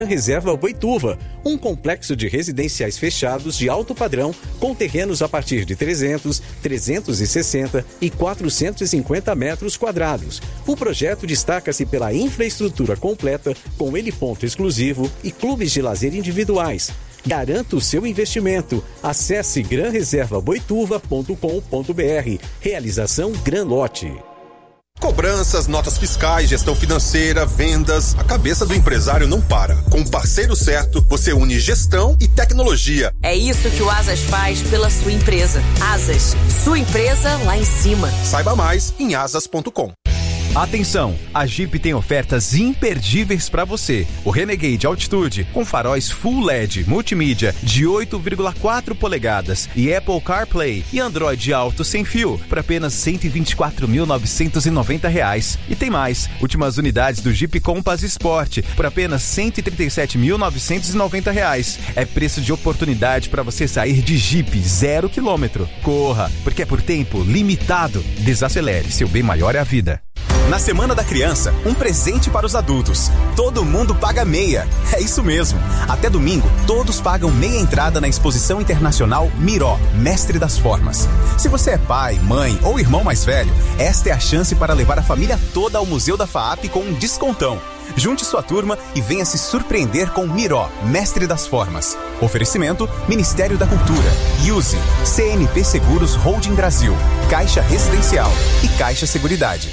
Reserva Boituva, um complexo de residenciais fechados de alto padrão com terrenos a partir de 300, 360 e 450 metros quadrados. O projeto destaca-se pela infraestrutura completa, com heliponto exclusivo e clubes de lazer individuais. Garanta o seu investimento. Acesse granreservaboituva.com.br. Realização Gran Lote. Cobranças, notas fiscais, gestão financeira, vendas. A cabeça do empresário não para. Com o parceiro certo, você une gestão e tecnologia. É isso que o Asas faz pela sua empresa. Asas, sua empresa lá em cima. Saiba mais em asas.com. Atenção, a Jeep tem ofertas imperdíveis para você. O Renegade Altitude com faróis Full LED multimídia de 8,4 polegadas e Apple CarPlay e Android Auto sem fio por apenas R$ 124.990. E tem mais, últimas unidades do Jeep Compass Sport por apenas R$ 137.990. É preço de oportunidade para você sair de Jeep 0 km. Corra, porque é por tempo limitado. Desacelere, seu bem maior é a vida. Na Semana da Criança, um presente para os adultos. Todo mundo paga meia. É isso mesmo. Até domingo, todos pagam meia entrada na Exposição Internacional Miró, Mestre das Formas. Se você é pai, mãe ou irmão mais velho, esta é a chance para levar a família toda ao Museu da FAAP com um descontão. Junte sua turma e venha se surpreender com Miró, Mestre das Formas. Oferecimento, Ministério da Cultura, Use, CNP Seguros Holding Brasil, Caixa Residencial e Caixa Seguridade.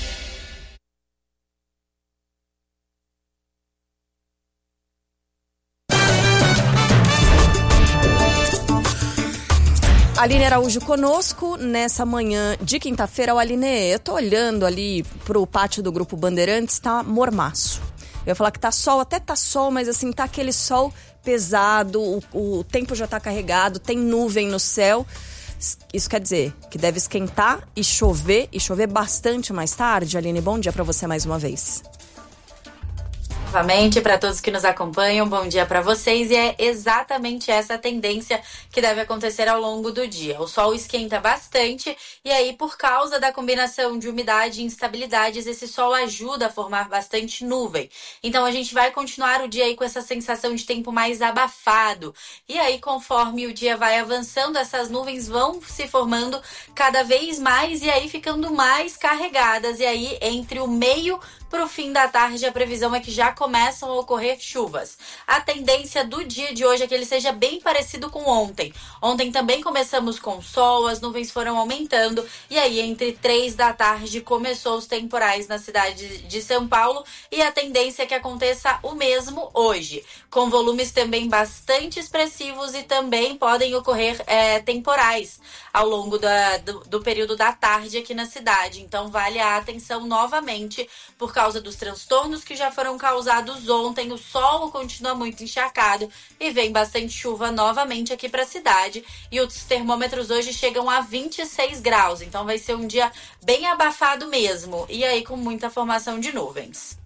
Aline Araújo conosco nessa manhã de quinta-feira. Aline, eu tô olhando ali pro pátio do Grupo Bandeirantes, tá mormaço. Eu ia falar que tá sol, até tá sol, mas assim, tá aquele sol pesado, o tempo já tá carregado, tem nuvem no céu. Isso quer dizer que deve esquentar e chover bastante mais tarde. Aline, bom dia pra você mais uma vez. Novamente, para todos que nos acompanham, bom dia para vocês. E é exatamente essa tendência que deve acontecer ao longo do dia. O sol esquenta bastante e aí, por causa da combinação de umidade e instabilidades, esse sol ajuda a formar bastante nuvem. Então, a gente vai continuar o dia aí com essa sensação de tempo mais abafado. E aí, conforme o dia vai avançando, essas nuvens vão se formando cada vez mais e aí ficando mais carregadas. E aí, entre o meio para o fim da tarde, a previsão é que já começam a ocorrer chuvas. A tendência do dia de hoje é que ele seja bem parecido com ontem. Ontem também começamos com sol, as nuvens foram aumentando e aí entre 3 da tarde começou os temporais na cidade de São Paulo e a tendência é que aconteça o mesmo hoje, com volumes também bastante expressivos e também podem ocorrer temporais ao longo do período da tarde aqui na cidade. Então vale a atenção novamente por causa dos transtornos que já foram causados ontem. O sol continua muito encharcado e vem bastante chuva novamente aqui para a cidade. E os termômetros hoje chegam a 26 graus. Então vai ser um dia bem abafado mesmo. E aí com muita formação de nuvens.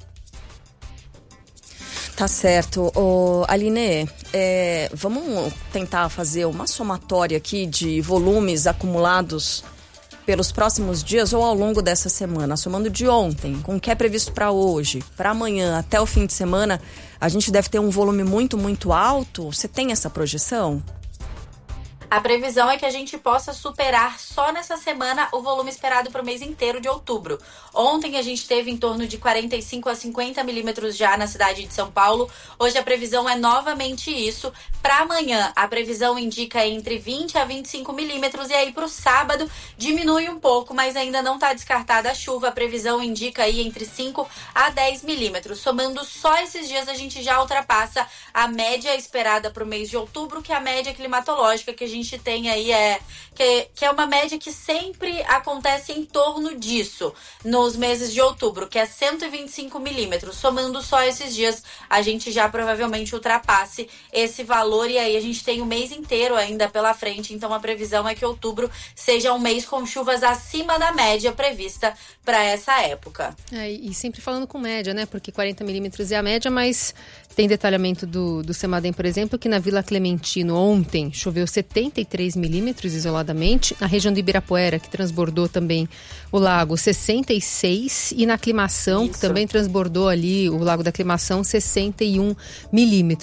Tá certo. Aline, vamos tentar fazer uma somatória aqui de volumes acumulados pelos próximos dias ou ao longo dessa semana, somando de ontem, com o que é previsto para hoje, para amanhã, até o fim de semana, a gente deve ter um volume muito, muito alto. Você tem essa projeção? A previsão é que a gente possa superar só nessa semana o volume esperado para o mês inteiro de outubro. Ontem a gente teve em torno de 45 a 50 milímetros já na cidade de São Paulo. Hoje a previsão é novamente isso. Para amanhã, a previsão indica entre 20 a 25 milímetros e aí para o sábado diminui um pouco, mas ainda não está descartada a chuva. A previsão indica aí entre 5 a 10 milímetros. Somando só esses dias, a gente já ultrapassa a média esperada para o mês de outubro, que é a média climatológica que a gente tem aí, que é uma média que sempre acontece em torno disso nos meses de outubro, que é 125 milímetros. Somando só esses dias, a gente já provavelmente ultrapasse esse valor e aí a gente tem o mês inteiro ainda pela frente. Então a previsão é que outubro seja um mês com chuvas acima da média prevista para essa época. E sempre falando com média, né? Porque 40 milímetros é a média, mas Tem detalhamento do CEMADEM, por exemplo, que na Vila Clementino ontem choveu 73 milímetros isoladamente. Na região de Ibirapuera, que transbordou também o lago, 66. E na Aclimação, que também transbordou ali o Lago da Aclimação, 61 milímetros.